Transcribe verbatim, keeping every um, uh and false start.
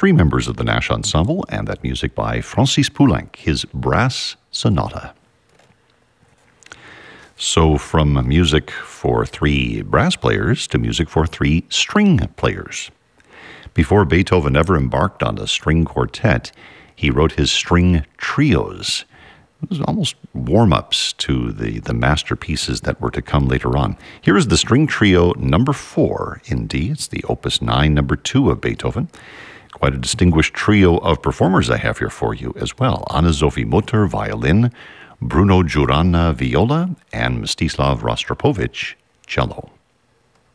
three members of the Nash Ensemble, and that music by Francis Poulenc, his Brass Sonata. So from music for three brass players to music for three string players. Before Beethoven ever embarked on a string quartet, he wrote his string trios. It was almost warm-ups to the, the masterpieces that were to come later on. Here is the string trio number four in D. It's the Opus nine, number two of Beethoven. Quite a distinguished trio of performers I have here for you as well. Anna-Sophie Mutter, violin, Bruno Giuranna, viola, and Mstislav Rostropovich, cello.